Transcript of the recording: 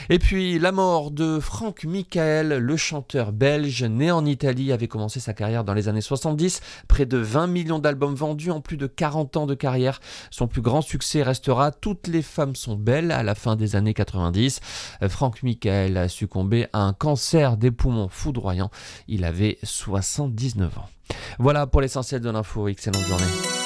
Et puis la mort de Franck Michael, le chanteur belge né en Italie, avait commencé sa carrière dans les années 70, près de 20 millions d'albums vendus en plus de 40 ans de carrière. Son plus grand succès restera Toutes les femmes sont belles à la fin des années 90. Franck Michael a succombé à un cancer des poumons foudroyant. Il avait 79 ans. Voilà pour l'essentiel de l'info. Excellente journée.